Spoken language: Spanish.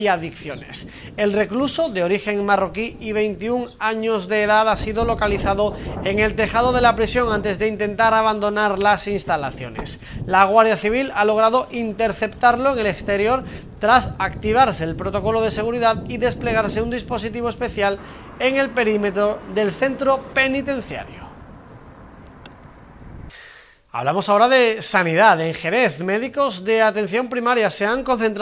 y adicciones. El recluso, de origen marroquí y 21 años de edad, ha sido localizado en el tejado de la prisión antes de intentar abandonar las instalaciones. La Guardia Civil ha logrado interceptarlo en el exterior tras activarse el protocolo de seguridad y desplegarse un dispositivo especial en el perímetro del centro penitenciario. Hablamos ahora de sanidad. En Jerez, médicos de atención primaria se han concentrado